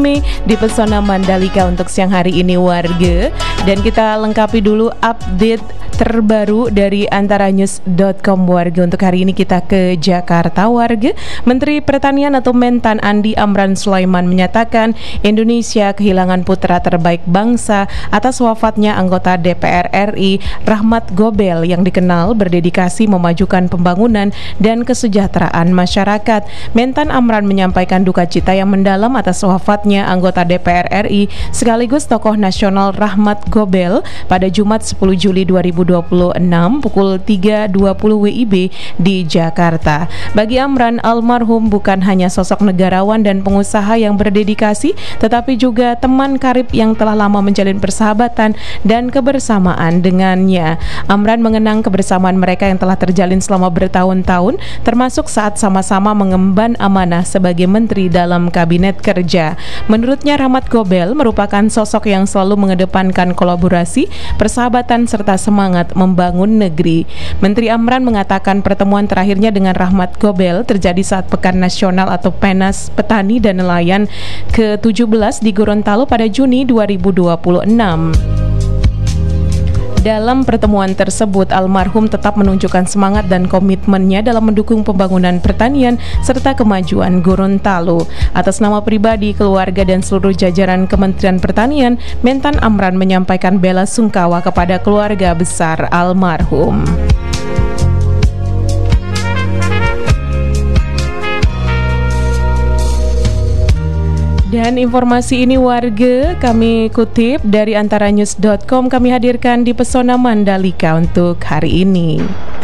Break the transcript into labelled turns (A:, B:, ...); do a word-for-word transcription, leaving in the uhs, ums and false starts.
A: Mei di Pesona Mandalika untuk siang hari ini warga. Dan kita lengkapi dulu update terbaru dari antaranews dot com warga. Untuk hari ini kita ke Jakarta warga. Menteri Pertanian atau Mentan Andi Amran Sulaiman menyatakan Indonesia kehilangan putra terbaik bangsa atas wafatnya anggota D P R R I Rahmat Gobel yang dikenal berdedikasi memajukan pembangunan dan kesejahteraan masyarakat. Mentan Amran menyampaikan duka cita yang mendalam atas wafatnya anggota D P R R I sekaligus tokoh nasional Rahmat Gobel pada Jumat sepuluh Juli dua ribu dua puluh enam pukul tiga dua puluh W I B di Jakarta. Bagi Amran, almarhum bukan hanya sosok negarawan dan pengusaha yang berdedikasi, tetapi juga teman karib yang telah lama menjalin persahabatan dan kebersamaan dengannya. Amran mengenang kebersamaan mereka yang telah terjalin selama bertahun-tahun, termasuk saat sama-sama mengemban amanah sebagai menteri dalam kabinet kerja. Menurutnya, Rahmat Gobel merupakan sosok yang selalu mengedepankan kolaborasi, persahabatan, serta semangat membangun negeri. Menteri Amran mengatakan pertemuan terakhirnya dengan Rahmat Gobel terjadi saat Pekan Nasional atau Penas Petani dan Nelayan ke tujuh belas di Gorontalo pada Juni dua ribu dua puluh enam. Dalam pertemuan tersebut, almarhum tetap menunjukkan semangat dan komitmennya dalam mendukung pembangunan pertanian serta kemajuan Gorontalo. Atas nama pribadi, keluarga, dan seluruh jajaran Kementerian Pertanian, Mentan Amran menyampaikan bela sungkawa kepada keluarga besar almarhum. Dan informasi ini warga kami kutip dari antaranews dot com, kami hadirkan di Pesona Mandalika untuk hari ini.